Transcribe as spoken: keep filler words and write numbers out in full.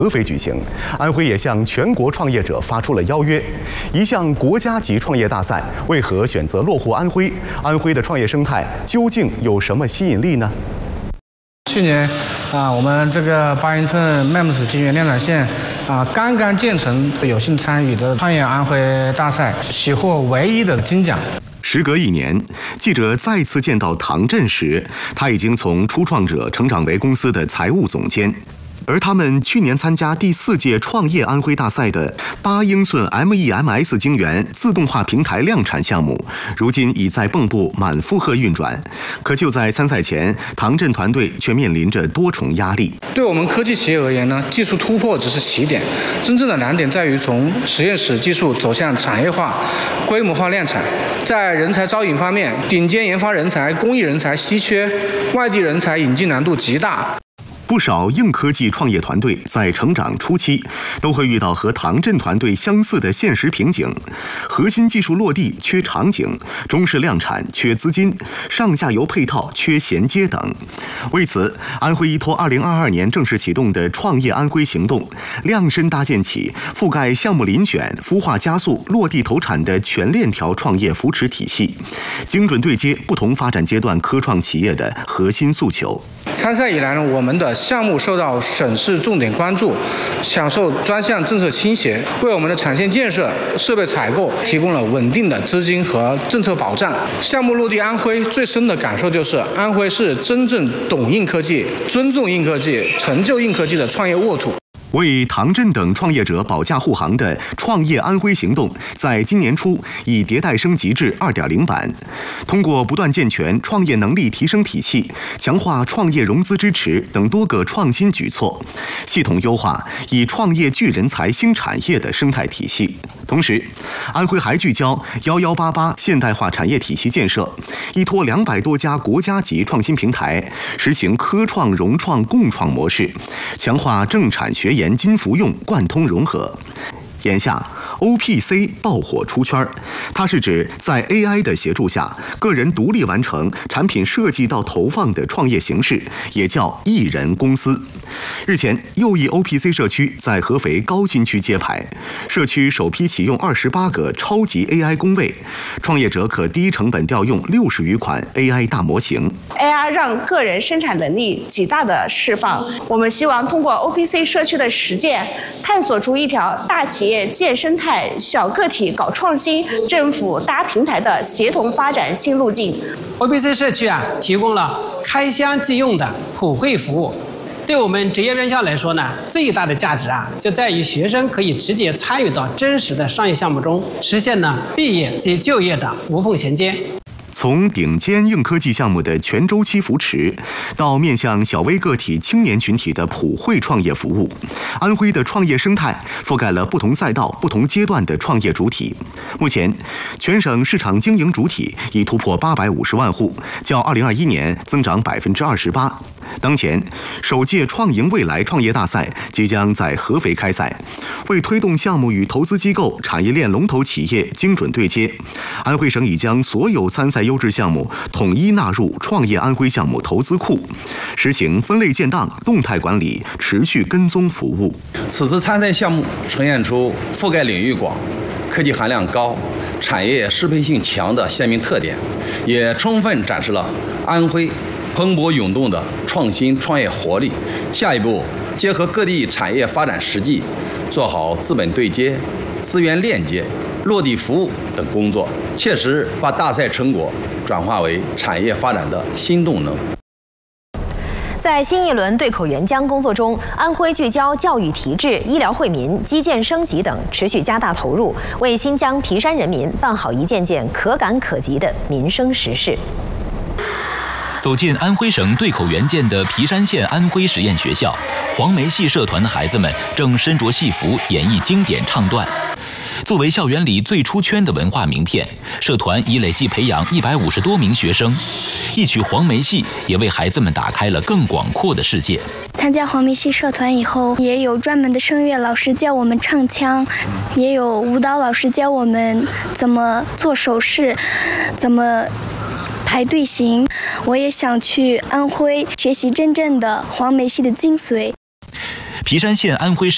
合肥举行，安徽也向全国创业者发出了邀约。一项国家级创业大赛，为何选择落户安徽？安徽的创业生态究竟有什么吸引力呢？ 去年啊，我们这个八英寸 M E M S 晶圆量产线啊刚刚建成，有幸参与的创业安徽大赛，喜获唯一的金奖。 时隔一年，记者再次见到唐振时，他已经从初创者成长为公司的财务总监。而他们去年参加第四届创业安徽大赛的八英寸 M E M S 晶圆自动化平台量产项目，如今已在蚌埠满负荷运转。可就在参赛前，唐振团队却面临着多重压力。 对我们科技企业而言呢，技术突破只是起点，真正的难点在于从实验室技术走向产业化、规模化量产。在人才招引方面，顶尖研发人才、工艺人才稀缺，外地人才引进难度极大。 不少硬科技创业团队在成长初期都会遇到和唐振团队相似的现实瓶颈：核心技术落地缺场景，中式量产缺资金，上下游配套缺衔接等。为此，安徽依托二零二二年正式启动的“创业安徽行动”，量身搭建起覆盖项目遴选、孵化加速、落地投产的全链条创业扶持体系，精准对接不同发展阶段科创企业的核心诉求。 参赛以来呢，我们的项目受到省市重点关注，享受专项政策倾斜，为我们的产线建设、设备采购提供了稳定的资金和政策保障。项目落地安徽，最深的感受就是安徽是真正懂硬科技、尊重硬科技、成就硬科技的创业沃土。 为唐振等创业者保驾护航的“创业安徽行动”，在今年初已迭代升级至 二点零 版。通过不断健全创业能力提升体系、强化创业融资支持等多个创新举措，系统优化以创业聚人才新产业的生态体系。同时，安徽还聚焦“幺幺八八”现代化产业体系建设，依托两百多家国家级创新平台，实行科创融创共创模式，强化政产学研 研金服用贯通融合。眼下 ，O P C 爆火出圈，它是指在 A I 的协助下，个人独立完成产品设计到投放的创业形式，也叫一人公司。日前，又一 O P C 社区在合肥高新区揭牌，社区首批启用二十八个超级 A I 工位，创业者可低成本调用六十余款 A I 大模型。 A I 让个人生产能力极大的释放。我们希望通过 O P C 社区的实践，探索出一条大企业建生态、小个体搞创新、政府搭平台的协同发展新路径。 O P C 社区啊，提供了开箱即用的普惠服务。 对我们职业院校来说呢，最大的价值啊，就在于学生可以直接参与到真实的商业项目中，实现呢毕业及就业的无缝衔接。 从顶尖硬科技项目的全周期扶持，到面向小微个体、青年群体的普惠创业服务，安徽的创业生态覆盖了不同赛道、不同阶段的创业主体。目前，全省市场经营主体已突破八百五十万户，较二零二一年增长百分之二十八。当前，首届创赢未来创业大赛即将在合肥开赛。为推动项目与投资机构、产业链龙头企业精准对接，安徽省已将所有参赛 优质项目统一纳入创业安徽项目投资库，实行分类建档、动态管理、持续跟踪服务。 此次参赛项目呈现出覆盖领域广、科技含量高、产业适配性强的鲜明特点，也充分展示了安徽蓬勃涌动的创新创业活力。下一步，结合各地产业发展实际，做好资本对接、资源链接、 落地服务等工作，切实把大赛成果转化为产业发展的新动能。 在新一轮对口援疆工作中，安徽聚焦教育提质、医疗惠民、基建升级等，持续加大投入，为新疆皮山人民办好一件件可感可及的民生实事。 走进安徽省对口援建的皮山县安徽实验学校，黄梅戏社团的孩子们正身着戏服演绎经典唱段。作为校园里最出圈的文化名片，社团已累计培养一百五十多名学生。一曲黄梅戏也为孩子们打开了更广阔的世界。 参加黄梅戏社团以后，也有专门的声乐老师教我们唱腔，也有舞蹈老师教我们怎么做手势，怎么 排队形，我也想去安徽学习真正的黄梅戏的精髓。 皮山县安徽实